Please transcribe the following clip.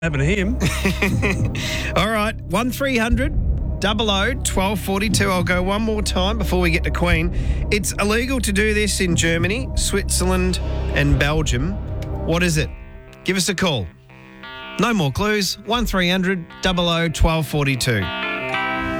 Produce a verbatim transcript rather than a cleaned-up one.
happened to him. All right, one three hundred double oh twelve forty-two. I'll go one more time before we get to Queen. It's illegal to do this in Germany, Switzerland and Belgium. What is it? Give us a call. No more clues. one three hundred double oh twelve forty-two.